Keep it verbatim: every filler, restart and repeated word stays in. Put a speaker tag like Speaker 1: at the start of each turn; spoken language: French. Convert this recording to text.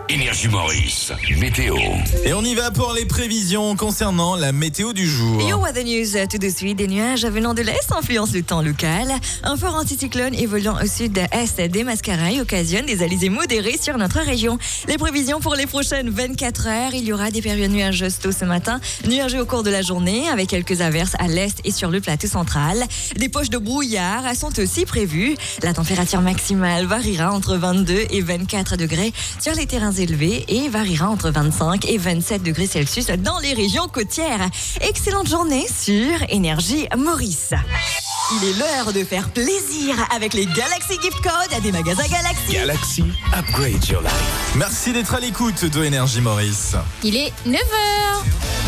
Speaker 1: Énergie Maurice, météo.
Speaker 2: Et on y va pour les prévisions concernant la météo du jour.
Speaker 3: Yo Weather News, tout de suite, des nuages venant de l'est influencent le temps local. Un fort anticyclone évoluant au sud-est des Mascareilles occasionne des alizés modérés sur notre région. Les prévisions pour les prochaines vingt-quatre heures, il y aura des périodes nuageuses tôt ce matin, nuageux au cours de la journée avec quelques averses à l'est et sur le plateau central. Des poches de brouillard sont aussi prévues. La température maximale variera entre vingt-deux et vingt-quatre degrés sur les terrains élevés et variera entre vingt-cinq et vingt-sept degrés Celsius dans les régions côtières. Excellente journée sur Énergie Maurice. Il est l'heure de faire plaisir avec les Galaxy Gift Codes des magasins Galaxy.
Speaker 1: Galaxy, upgrade your life.
Speaker 2: Merci d'être à l'écoute de Énergie Maurice.
Speaker 4: Il est neuf heures.